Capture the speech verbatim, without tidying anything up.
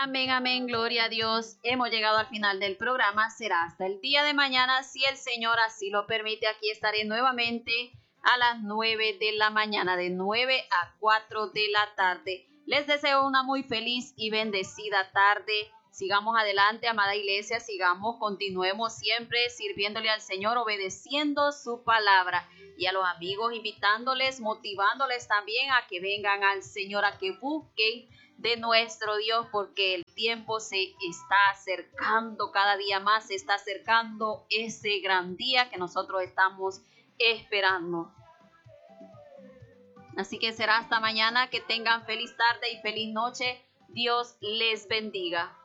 Amén, amén, gloria a Dios. Hemos llegado al final del programa. Será hasta el día de mañana, si el Señor así lo permite. Aquí estaré nuevamente a las nueve de la mañana, de nueve a cuatro de la tarde. Les deseo una muy feliz y bendecida tarde. Sigamos adelante, amada iglesia, sigamos, continuemos siempre sirviéndole al Señor, obedeciendo su palabra. Y a los amigos, invitándoles, motivándoles también a que vengan al Señor, a que busquen de nuestro Dios, porque el tiempo se está acercando cada día más, se está acercando ese gran día que nosotros estamos esperando. Así que será hasta mañana. Que tengan feliz tarde y feliz noche. Dios les bendiga.